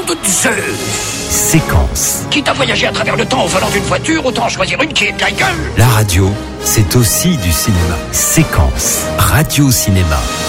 de Zeus. Séquence. Quitte à voyager à travers le temps au volant d'une voiture, autant en choisir une qui est de la gueule. La radio, c'est aussi du cinéma. Séquence. Radio-cinéma.